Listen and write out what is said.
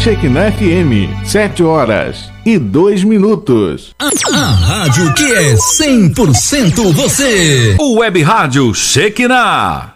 Shekinah FM, 7h02. A rádio que é 100% você. O Web Rádio Shekinah.